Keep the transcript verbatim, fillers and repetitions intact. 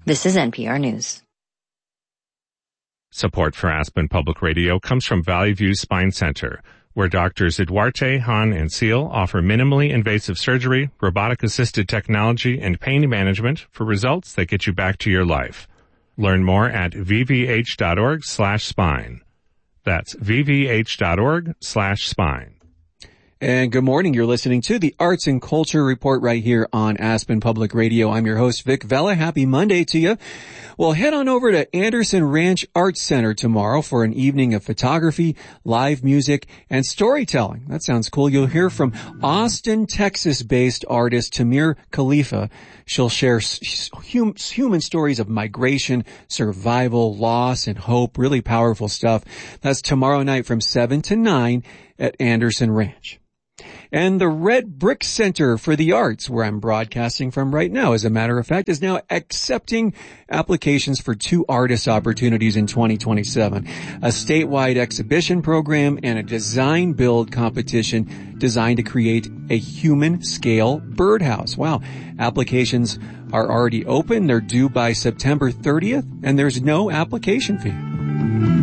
This is N P R News. Support for Aspen Public Radio comes from Valley View Spine Center, where doctors Eduarte, Hahn, and Seal offer minimally invasive surgery, robotic-assisted technology, and pain management for results that get you back to your life. Learn more at vvh.org slash spine. That's vvh.org slash spine. And good morning. You're listening to the Arts and Culture Report right here on Aspen Public Radio. I'm your host, Vic Vela. Happy Monday to you. Well, head on over to Anderson Ranch Arts Center tomorrow for an evening of photography, live music, and storytelling. That sounds cool. You'll hear from Austin, Texas-based artist Tamir Khalifa. She'll share hum- human stories of migration, survival, loss, and hope. Really powerful stuff. That's tomorrow night from seven to nine at Anderson Ranch. And the Red Brick Center for the Arts, where I'm broadcasting from right now, as a matter of fact, is now accepting applications for two artist opportunities in twenty twenty-seven. A statewide exhibition program and a design build competition designed to create a human-scale birdhouse. Wow. Applications are already open. They're due by September thirtieth, and there's no application fee.